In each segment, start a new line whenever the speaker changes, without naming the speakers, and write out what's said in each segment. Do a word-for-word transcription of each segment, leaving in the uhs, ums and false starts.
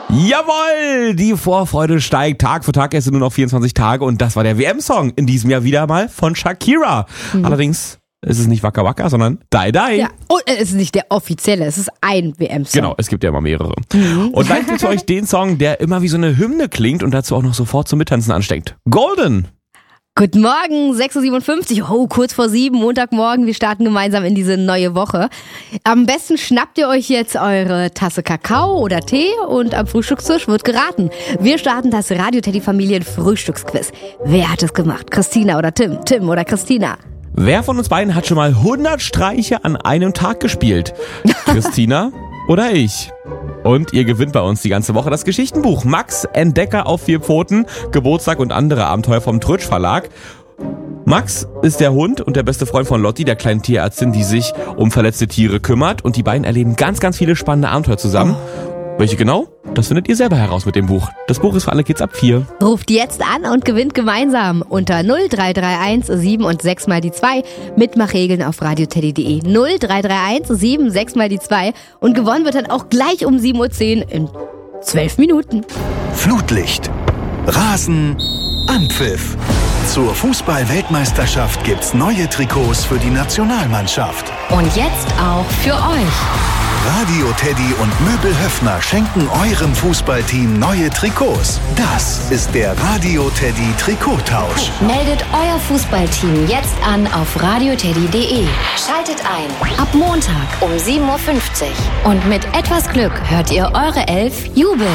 Jawohl, die Vorfreude steigt Tag für Tag, es sind nur noch vierundzwanzig Tage und das war der W M-Song in diesem Jahr wieder mal von Shakira. Mhm. Allerdings ist es nicht Waka Waka, sondern Die Die.
Ja, und es ist nicht der offizielle, es ist ein W M-Song.
Genau, es gibt ja immer mehrere. Mhm. Und gleich gibt's für euch den Song, der immer wie so eine Hymne klingt und dazu auch noch sofort zum Mittanzen ansteckt. Golden.
Guten Morgen, sechs Uhr siebenundfünfzig, oh, kurz vor sieben, Montagmorgen, wir starten gemeinsam in diese neue Woche. Am besten schnappt ihr euch jetzt eure Tasse Kakao oder Tee und am Frühstückstisch wird geraten. Wir starten das Radio-Teddy-Familien-Frühstücksquiz. Wer hat es gemacht? Christina oder Tim? Tim oder Christina?
Wer von uns beiden hat schon mal hundert Streiche an einem Tag gespielt? Christina oder ich? Und ihr gewinnt bei uns die ganze Woche das Geschichtenbuch Max, Entdecker auf vier Pfoten, Geburtstag und andere Abenteuer vom Trötsch Verlag. Max ist der Hund und der beste Freund von Lotti, der kleinen Tierärztin, die sich um verletzte Tiere kümmert. Und die beiden erleben ganz, ganz viele spannende Abenteuer zusammen. Oh. Welche genau? Das findet ihr selber heraus mit dem Buch. Das Buch ist für alle Kids ab vier.
Ruft jetzt an und gewinnt gemeinsam unter null drei drei eins sieben und sechs mal die zwei. Mitmachregeln auf radioteddy punkt de. null drei drei eins sieben sechs mal die zwei. Und gewonnen wird dann auch gleich um sieben Uhr zehn in zwölf Minuten.
Flutlicht, Rasen, Anpfiff. Zur Fußball-Weltmeisterschaft gibt's neue Trikots für die Nationalmannschaft.
Und jetzt auch für euch.
Radio Teddy und Möbel Höffner schenken eurem Fußballteam neue Trikots. Das ist der Radio Teddy Trikottausch.
Meldet euer Fußballteam jetzt an auf radioteddy punkt de. Schaltet ein. Ab Montag um sieben Uhr fünfzig. Und mit etwas Glück hört ihr eure Elf jubeln.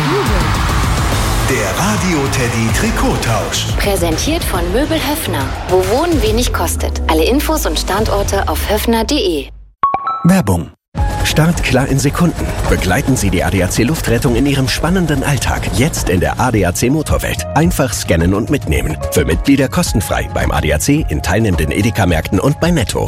Der Radio Teddy Trikottausch.
Präsentiert von Möbel Höffner. Wo Wohnen wenig kostet. Alle Infos und Standorte auf höffner punkt de.
Werbung. Startklar in Sekunden. Begleiten Sie die A D A C Luftrettung in Ihrem spannenden Alltag. Jetzt in der A D A C Motorwelt. Einfach scannen und mitnehmen. Für Mitglieder kostenfrei beim A D A C, in teilnehmenden Edeka-Märkten und bei Netto.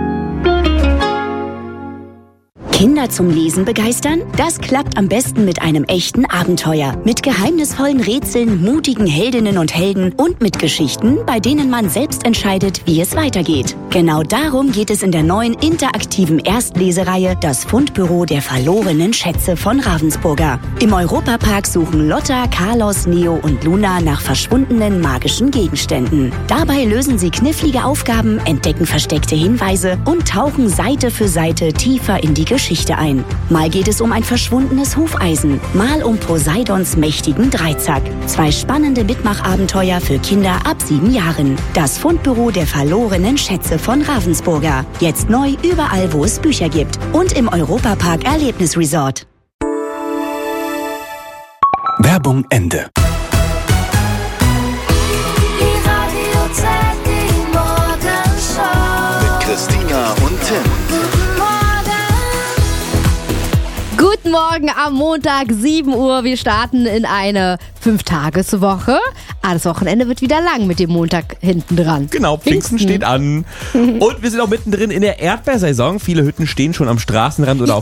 Kinder zum Lesen begeistern? Das klappt am besten mit einem echten Abenteuer. Mit geheimnisvollen Rätseln, mutigen Heldinnen und Helden und mit Geschichten, bei denen man selbst entscheidet, wie es weitergeht. Genau darum geht es in der neuen interaktiven Erstlesereihe Das Fundbüro der verlorenen Schätze von Ravensburger. Im Europapark suchen Lotta, Carlos, Neo und Luna nach verschwundenen magischen Gegenständen. Dabei lösen sie knifflige Aufgaben, entdecken versteckte Hinweise und tauchen Seite für Seite tiefer in die Geschichte ein. Mal geht es um ein verschwundenes Hufeisen, mal um Poseidons mächtigen Dreizack. Zwei spannende Mitmachabenteuer für Kinder ab sieben Jahren. Das Fundbüro der verlorenen Schätze von Ravensburger. Jetzt neu überall, wo es Bücher gibt. Und im Europapark Erlebnisresort.
Werbung Ende. Mit Christina und Tim.
Guten Morgen am Montag, sieben Uhr. Wir starten in eine Fünf-Tages-Woche. Ah, das Wochenende wird wieder lang mit dem Montag hinten dran.
Genau, Pfingsten steht an. Und wir sind auch mittendrin in der Erdbeersaison. Viele Hütten stehen schon am Straßenrand oder auf